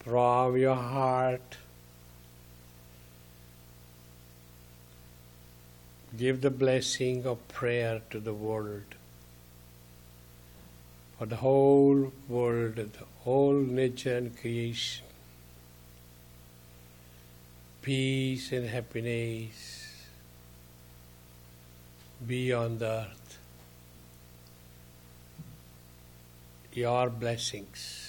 from your heart. Give the blessing of prayer to the world, for the whole world, the whole nature and creation. Peace and happiness be on the earth. Your blessings.